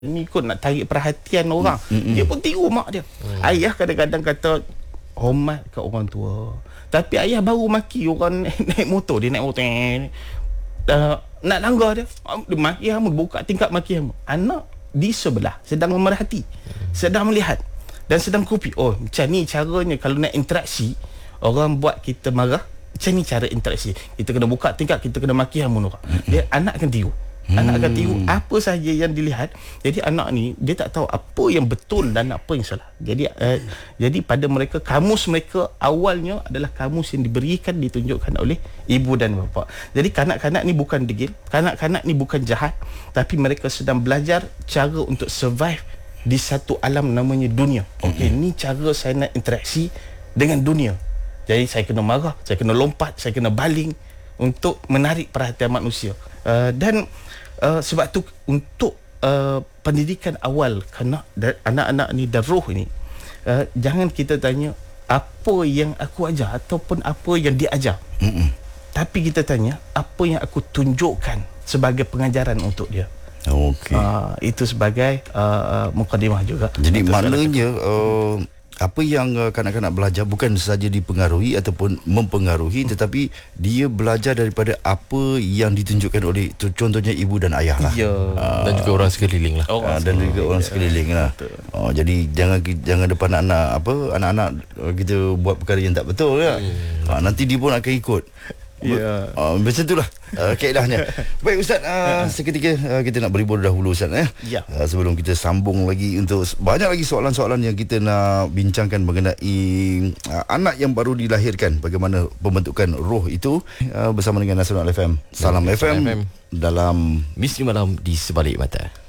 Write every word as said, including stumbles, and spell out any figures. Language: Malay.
Ni kot nak tarik perhatian orang. Mm-hmm. Dia pun tiru mak dia. Mm. Ayah kadang-kadang kata hormat kat orang tua. Tapi ayah baru maki orang naik, naik motor. Dia naik motor. Uh, nak langgar dia. Dia maki kamu, buka tingkap maki kamu. Anak di sebelah sedang memerhati. Sedang melihat. Dan sedang kopi. Oh, macam ni caranya kalau nak interaksi. Orang buat kita marah. Macam ni cara interaksi. Kita kena buka tingkap, kita kena maki kamu. Dia anak akan tiru. Anak akan tiru apa sahaja yang dilihat. Jadi anak ni dia tak tahu apa yang betul dan apa yang salah. Jadi uh, jadi pada mereka, kamus mereka awalnya adalah kamus yang diberikan, ditunjukkan oleh ibu dan bapa. Jadi kanak-kanak ni bukan degil, kanak-kanak ni bukan jahat, tapi mereka sedang belajar cara untuk survive di satu alam namanya dunia. Okey, ni cara saya nak interaksi dengan dunia. Jadi saya kena marah, saya kena lompat, saya kena baling untuk menarik perhatian manusia. Uh, dan Uh, sebab tu untuk uh, pendidikan awal kanak dan anak-anak ni dan roh ni, uh, jangan kita tanya apa yang aku ajar ataupun apa yang dia ajar. Mm-mm. Tapi kita tanya apa yang aku tunjukkan sebagai pengajaran untuk dia. Okey. Uh, itu sebagai uh, mukadimah juga. Jadi maknanya uh, apa yang uh, kanak-kanak belajar bukan saja dipengaruhi ataupun mempengaruhi, tetapi dia belajar daripada apa yang ditunjukkan oleh tu, contohnya ibu dan ayah lah. Ya. Uh, dan juga orang sekeliling lah. Oh, uh, dan juga orang ya. sekeliling lah. Oh, jadi jangan jangan depan anak-anak apa anak-anak kita buat perkara yang tak betul ya. Hmm. Uh, nanti dia pun akan ikut. Ya. Uh, macam itulah uh, kaedahnya. Baik Ustaz, uh, seketika uh, kita nak berhibur dahulu Ustaz eh. Ya. Uh, sebelum kita sambung lagi untuk banyak lagi soalan-soalan yang kita nak bincangkan mengenai uh, anak yang baru dilahirkan, bagaimana pembentukan roh itu, uh, bersama dengan Nasional F M. Salam F M, F M dalam Misteri Malam di Sebalik Mata.